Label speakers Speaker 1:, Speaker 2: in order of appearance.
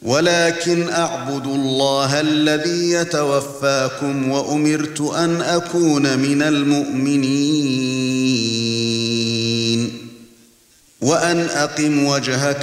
Speaker 1: ولكن اعبد الله الذي يتوفاكم وأمرت أن أكون من المؤمنين وأن أقم وجهك